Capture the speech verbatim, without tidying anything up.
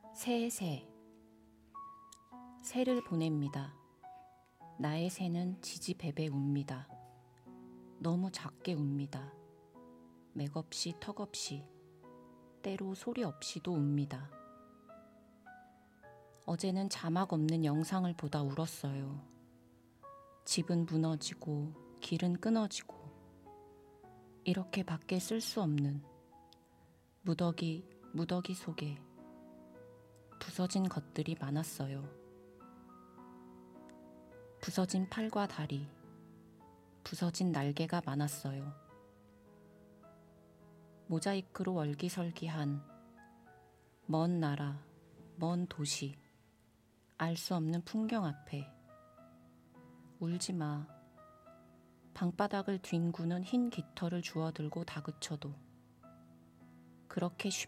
새의 새. 새를 보냅니다. 나의 새는 지지배배 웁니다. 너무 작게 웁니다. 맥없이 턱없이, 때로 소리 없이도 웁니다. 어제는 자막 없는 영상을 보다 울었어요. 집은 무너지고 길은 끊어지고 이렇게 밖에 쓸 수 없는 무더기 무더기 속에 부서진 것들이 많았어요. 부서진 팔과 다리, 부서진 날개가 많았어요. 모자이크로 얼기설기한 먼 나라, 먼 도시, 알 수 없는 풍경 앞에 울지 마. 방바닥을 뒹구는 흰 깃털을 주워들고 다그쳐도 그렇게 쉽